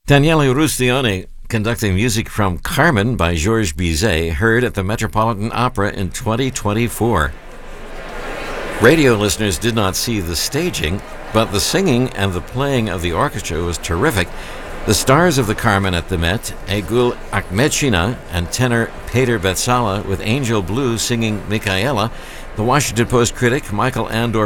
Daniele Rustione conducting music from Carmen by Georges Bizet, heard at the Metropolitan Opera in 2024. Radio listeners did not see the staging, but the singing and the playing of the orchestra was terrific. The stars of the Carmen at the Met, Egul Akmedshina and tenor Peter Betsala with Angel Blue singing Micaela. The Washington Post critic Michael Andor